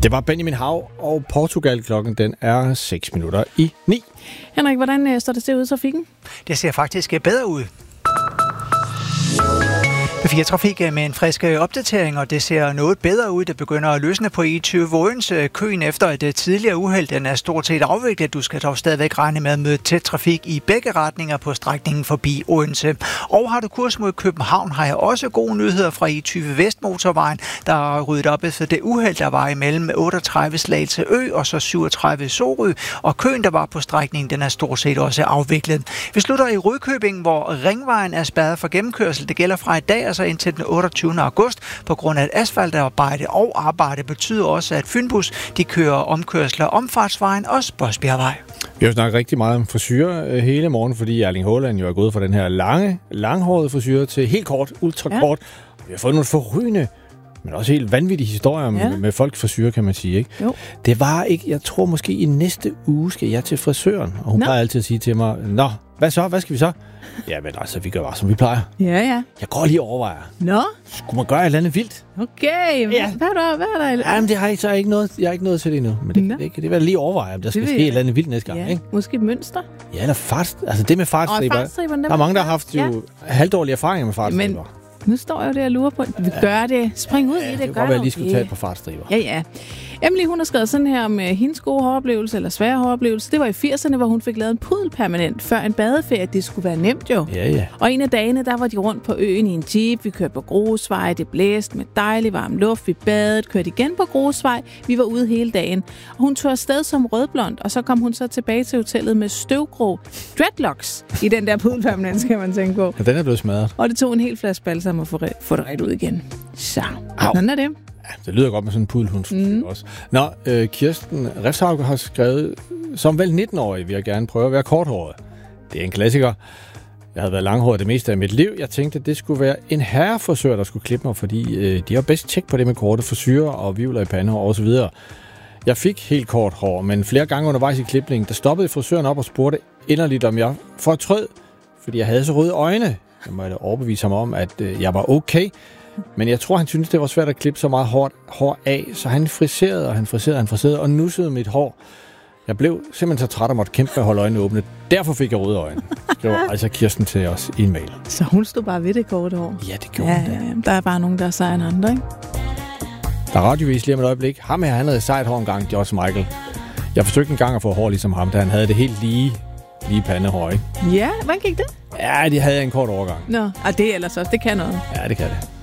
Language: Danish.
Det var Benjamin Hav og Portugal. Klokken den er 8:06. Henrik, hvordan står det til ude i trafikken? Det ser faktisk bedre ud. Trafik med en frisk opdatering, og det ser noget bedre ud. Det begynder at løsne på E20 Odense. Køen efter et tidligere uheld, den er stort set afviklet. Du skal dog stadigvæk regne med at møde tæt trafik i begge retninger på strækningen forbi Odense. Og har du kurs mod København, har jeg også gode nyheder fra E20 Vestmotorvejen. Der er ryddet op efter det uheld, der var imellem 38 Slagelse Ø og så 37 Sorø. Og køen, der var på strækningen, den er stort set også afviklet. Vi slutter i Rudkøbing, hvor Ringvejen er spærret for gennemkørsel. Det gælder fra i dag og så indtil den 28. august på grund af et asfaltarbejde og arbejde betyder også, at Fynbus de kører omkørsler Omfartsvejen og Spodsbjergvej. Vi har snakket rigtig meget om frisyrer hele morgen, fordi Erling Haaland jo er gået fra den her langhårede frisyr til helt kort, ultrakort. Ja. Vi har fået nogle forrygende, men også helt vanvittige historier med folks frisyrer, kan man sige. Ikke? Jo. Det var ikke, jeg tror måske i næste uge skal jeg til frisøren, og hun plejer altid at sige til mig, nå, hvad så? Hvad skal vi så? Ja, men altså, vi gør bare, som vi plejer. Ja. Jeg går lige og overvejer. Nå? Skulle man gøre et eller andet vildt? Okay, hvad er der? Jamen, det har jeg så ikke noget, jeg har ikke noget til det endnu. Men det vil jeg lige overveje, om der skal ske et eller andet vildt næste gang. Ja. Ikke? Måske et mønster? Ja, eller fart. Altså det med fartstriber. Der er mange, der har haft halvdårlige erfaringer med fartstriber. Men nu står jeg jo der og lurer på, vi gør det. Spring ud i det, det gør det. Jeg lige skulle tage et par fartstriber. Ja. Emily, hun har skrevet sådan her om hendes gode håroplevelse, eller svære håroplevelse. Det var i 80'erne, hvor hun fik lavet en pudel permanent, før en badeferie. Det skulle være nemt jo. Ja. Og en af dagene, der var de rundt på øen i en jeep. Vi kørte på grusvej, det blæste med dejlig varm luft. Vi badede, kørte igen på grusvej. Vi var ude hele dagen. Og hun tog afsted som rødblond, og så kom hun så tilbage til hotellet med støvgrå dreadlocks i den der pudel permanent, skal man tænke på. Ja, den er blevet smadret. Og det tog en hel flaske balsam at få det ret ud igen. Så, sådan er det. Ja, det lyder godt med sådan en pudelhund også. Nå, Kirsten Refshauge har skrevet, som vel 19-årig vil jeg gerne prøve at være korthåret. Det er en klassiker. Jeg havde været langhåret det meste af mit liv. Jeg tænkte, at det skulle være en herrefrisør, der skulle klippe mig, fordi de har bedst tjek på det med korte frisyrer og vivler i pande og så videre. Jeg fik helt kort hår, men flere gange undervejs i klipningen, der stoppede frisøren op og spurgte inderligt, om jeg fortrød, fordi jeg havde så røde øjne. Jeg måtte overbevise ham om, at jeg var okay. Men jeg tror, han syntes, det var svært at klippe så meget hår af, så han friserede og nussede mit hår. Jeg blev simpelthen så træt og måtte kæmpe med at holde øjnene åbne. Derfor fik jeg røde øjne. Det var altså Kirsten til os i en mail. Så hun stod bare ved det korte hår? Ja, det gjorde hun. Der er bare nogen, der er sejere end andre, ikke? Der er radiovis lige om et øjeblik. Ham her, han havde sejt hår engang, George Michael. Jeg forsøgte en gang at få hår ligesom ham, da han havde det helt lige pandehår, ikke? Ja, hvordan gik det? Ja, de havde en kort overgang. Nå, og det ellers også, det kan noget. Ja, det kan det.